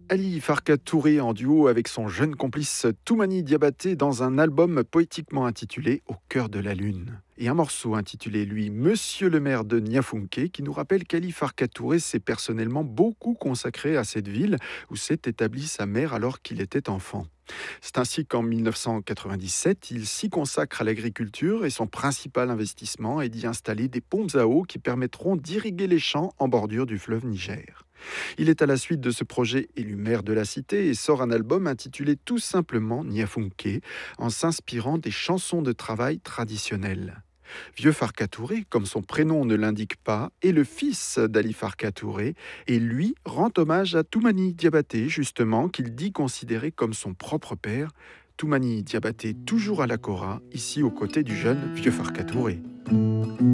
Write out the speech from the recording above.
Ali Farka Touré en duo avec son jeune complice Toumani Diabaté dans un album poétiquement intitulé Au cœur de la lune. Et un morceau intitulé, lui, Monsieur le maire de Niafunké, qui nous rappelle qu'Ali Farka Touré s'est personnellement beaucoup consacré à cette ville où s'est établie sa mère alors qu'il était enfant. C'est ainsi qu'en 1997, il s'y consacre à l'agriculture et son principal investissement est d'y installer des pompes à eau qui permettront d'irriguer les champs en bordure du fleuve Niger. Il est à la suite de ce projet élu maire de la cité et sort un album intitulé tout simplement Niafunké, en s'inspirant des chansons de travail traditionnelles. Vieux Farka Touré, comme son prénom ne l'indique pas, est le fils d'Ali Farka Touré et lui rend hommage à Toumani Diabaté, justement, qu'il dit considérer comme son propre père. Toumani Diabaté, toujours à la Kora, ici aux côtés du jeune Vieux Farka Touré.